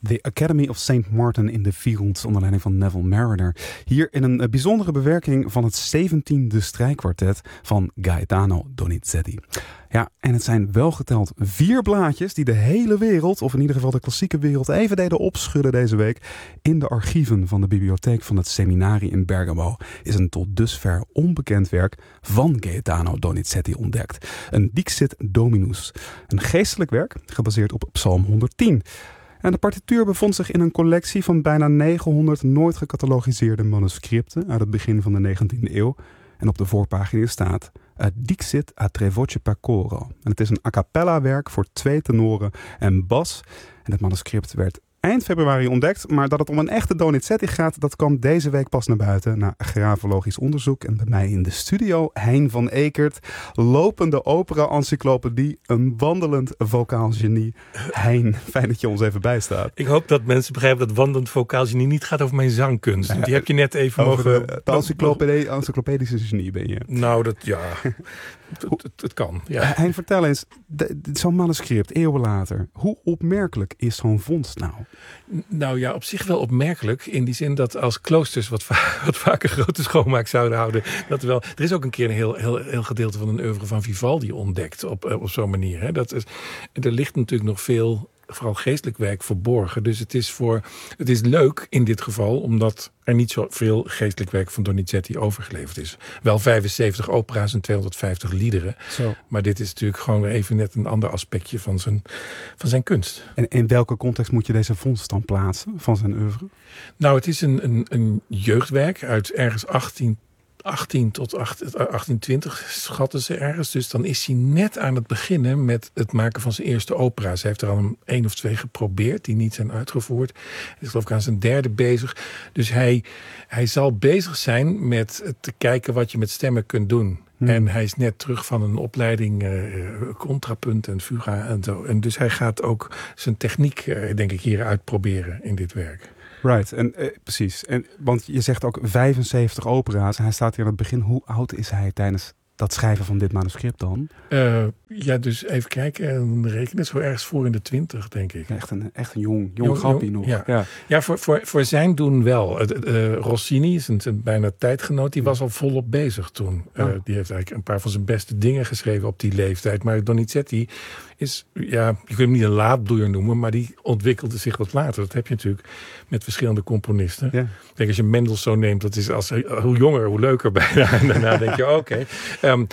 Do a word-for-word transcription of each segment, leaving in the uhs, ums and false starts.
The Academy of Saint Martin in the Fields onder leiding van Neville Marriner. Hier in een bijzondere bewerking van het zeventiende strijkkwartet van Gaetano Donizetti. Ja, en het zijn welgeteld vier blaadjes die de hele wereld, of in ieder geval de klassieke wereld, even deden opschudden deze week. In de archieven van de bibliotheek van het seminarie in Bergamo is een tot dusver onbekend werk van Gaetano Donizetti ontdekt. Een Dixit Dominus. Een geestelijk werk gebaseerd op Psalm honderdtien. En de partituur bevond zich in een collectie van bijna negenhonderd nooit gecatalogiseerde manuscripten uit het begin van de negentiende eeuw. En op de voorpagina staat Dixit a tre voce per coro. En het is een a cappella werk voor twee tenoren en bas. En het manuscript werd eind februari ontdekt, maar dat het om een echte Donizetti gaat, dat kwam deze week pas naar buiten na grafologisch onderzoek. En bij mij in de studio Hein van Ekert, lopende opera-encyclopedie, een wandelend vocaal genie. Hein, fijn dat je ons even bijstaat. Ik hoop dat mensen begrijpen dat wandelend vocaal genie niet gaat over mijn zangkunst. Ja, die heb je net even over mogen... De, de encyclopedie, encyclopedische genie ben je. Nou, dat ja... Het, het, het kan, ja. Hein, vertel eens, zo'n manuscript, eeuwen later, hoe opmerkelijk is zo'n vondst nou? Nou ja, op zich wel opmerkelijk. In die zin dat als kloosters wat, va- wat vaker grote schoonmaak zouden houden. Dat wel. Er is ook een keer een heel, heel, heel gedeelte van een oeuvre van Vivaldi ontdekt op, op zo'n manier. Hè. Dat is, er ligt natuurlijk nog veel, vooral geestelijk werk, verborgen. Dus het is, voor, het is leuk in dit geval, omdat er niet zoveel geestelijk werk van Donizetti overgeleverd is. Wel vijfenzeventig opera's en tweehonderdvijftig liederen. Zo. Maar dit is natuurlijk gewoon even net een ander aspectje van zijn, van zijn kunst. En in welke context moet je deze vondst dan plaatsen van zijn oeuvre? Nou, het is een, een, een jeugdwerk uit ergens achttien achttien tot achttientwintig schatten ze ergens. Dus dan is hij net aan het beginnen met het maken van zijn eerste opera's. Hij heeft er al een, een of twee geprobeerd die niet zijn uitgevoerd. Hij is geloof ik aan zijn derde bezig. Dus hij, hij zal bezig zijn met te kijken wat je met stemmen kunt doen. Hmm. En hij is net terug van een opleiding uh, contrapunt en fuga en zo. En dus hij gaat ook zijn techniek, uh, denk ik, hier uitproberen in dit werk. Right, en uh, precies. En, want je zegt ook vijfenzeventig opera's. Hij staat hier aan het begin. Hoe oud is hij tijdens dat schrijven van dit manuscript dan? Uh, ja, dus even kijken en rekenen. Zo ergens voor in de twintig, denk ik. Echt een, echt een jong, jong, jong grappie nog. Ja, ja. ja voor, voor, voor zijn doen wel. Uh, uh, Rossini, zijn, zijn bijna tijdgenoot, die was al volop bezig toen. Uh, oh. Die heeft eigenlijk een paar van zijn beste dingen geschreven op die leeftijd. Maar Donizetti is, ja, je kunt hem niet een laatbloeier noemen, maar die ontwikkelde zich wat later. Dat heb je natuurlijk met verschillende componisten. Ja. Denk, als je Mendelssohn neemt, dat is als, hoe jonger, hoe leuker bijna. En daarna denk je, oké. Okay. Um,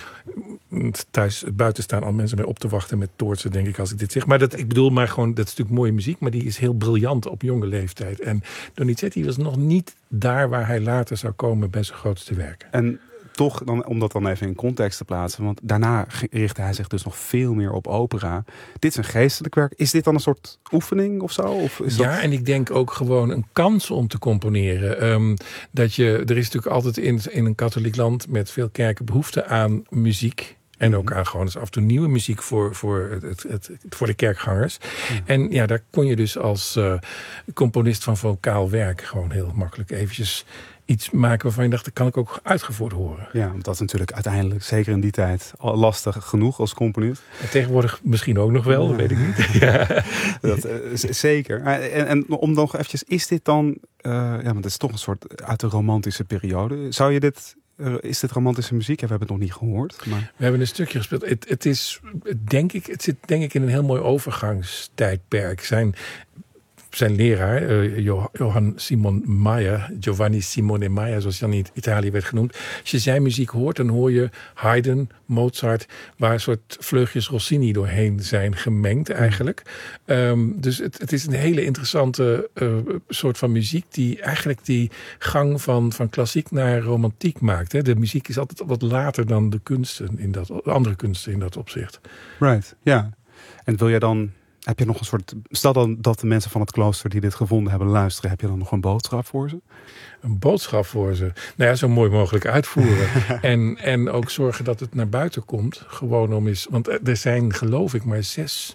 thuis buiten staan al mensen mee op te wachten met toortsen, denk ik, als ik dit zeg. Maar dat, ik bedoel maar gewoon, dat is natuurlijk mooie muziek, maar die is heel briljant op jonge leeftijd. En Donizetti was nog niet daar waar hij later zou komen bij zijn grootste werken. En toch, dan, om dat dan even in context te plaatsen, want daarna richtte hij zich dus nog veel meer op opera. Dit is een geestelijk werk. Is dit dan een soort oefening of zo? Of is ja, dat... en ik denk ook gewoon een kans om te componeren. Um, dat je, er is natuurlijk altijd in, in een katholiek land met veel kerken behoefte aan muziek. En ook aan gewoon eens af en toe nieuwe muziek voor, voor, het, het, het, voor de kerkgangers. Ja. En ja, daar kon je dus als uh, componist van vocaal werk gewoon heel makkelijk eventjes iets maken waarvan je dacht, dat kan ik ook uitgevoerd horen. Ja, want dat is natuurlijk uiteindelijk, zeker in die tijd, al lastig genoeg als componist. En tegenwoordig misschien ook nog wel, ja. Dat weet ik niet. Ja. Dat, uh, z- zeker. En, en om nog eventjes, is dit dan, uh, ja, want het is toch een soort uit de romantische periode. Zou je dit... Is dit romantische muziek? We hebben het nog niet gehoord. Maar... We hebben een stukje gespeeld. Het, het is, denk ik, het zit denk ik in een heel mooi overgangstijdperk. Zijn, zijn leraar, uh, Johann Simon Mayr, Giovanni Simone Mayr, zoals hij dan in Italië werd genoemd. Als je zijn muziek hoort, dan hoor je Haydn, Mozart, waar een soort vleugjes Rossini doorheen zijn gemengd eigenlijk. Um, dus het, het is een hele interessante uh, soort van muziek die eigenlijk die gang van, van klassiek naar romantiek maakt. Hè. De muziek is altijd wat later dan de kunsten in dat, andere kunsten in dat opzicht. Right, ja. En wil jij dan... Heb je nog een soort... Stel dan dat de mensen van het klooster die dit gevonden hebben luisteren. Heb je dan nog een boodschap voor ze? Een boodschap voor ze? Nou ja, zo mooi mogelijk uitvoeren. en, en ook zorgen dat het naar buiten komt. Gewoon om eens... Want er zijn geloof ik maar zes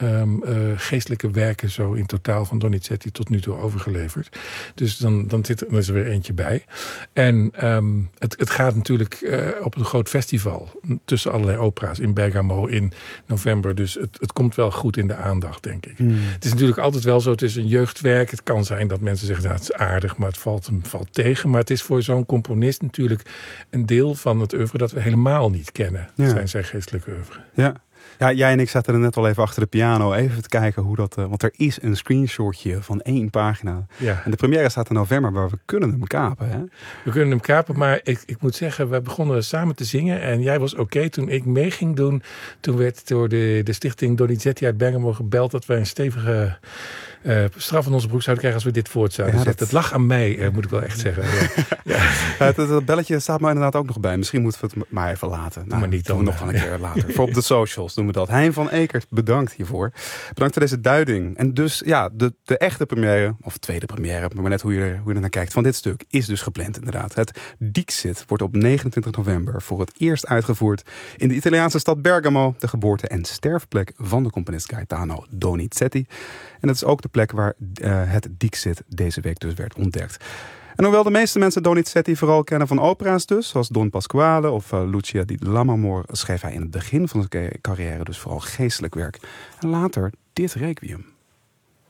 um, uh, geestelijke werken zo in totaal van Donizetti tot nu toe overgeleverd. Dus dan, dan zit er, er is er weer eentje bij. En um, het, het gaat natuurlijk uh, op een groot festival tussen allerlei opera's in Bergamo in november. Dus het, het komt wel goed in de aandacht, denk ik. Mm. Het is natuurlijk altijd wel zo, het is een jeugdwerk. Het kan zijn dat mensen zeggen, nou, het is aardig, maar het valt hem valt tegen. Maar het is voor zo'n componist natuurlijk een deel van het oeuvre dat we helemaal niet kennen. Ja. Zijn zijn geestelijke oeuvre. Ja. Ja, jij en ik zaten er net al even achter de piano even te kijken hoe dat... Uh, want er is een screenshotje van één pagina. Ja. En de première staat in november, maar we kunnen hem kapen. Hè? We kunnen hem kapen, maar ik, ik moet zeggen, we begonnen samen te zingen. En jij was oké okay. Toen ik mee ging doen. Toen werd door de, de stichting Donizetti uit Bergamo gebeld dat wij een stevige... Uh, straf van onze broek zouden krijgen als we dit voort zouden ja, zetten. Dat... Het lag aan mij, uh, moet ik wel echt zeggen. Ja. Ja. Ja, het, het belletje staat me inderdaad ook nog bij. Misschien moeten we het maar even laten. Nou, maar niet dan. We nog wel een keer later. Voor op de socials doen we dat. Hein van Ekert, bedankt hiervoor. Bedankt voor deze duiding. En dus ja, de, de echte première, of tweede première, maar net hoe je, er, hoe je er naar kijkt, van dit stuk is dus gepland inderdaad. Het Dixit wordt op negenentwintig november voor het eerst uitgevoerd in de Italiaanse stad Bergamo, de geboorte- en sterfplek van de componist Gaetano Donizetti. En dat is ook de plek waar uh, het Dixit deze week dus werd ontdekt. En hoewel de meeste mensen Donizetti vooral kennen van opera's dus, zoals Don Pasquale of uh, Lucia di Lammermoor, schreef hij in het begin van zijn carrière dus vooral geestelijk werk. En later dit requiem.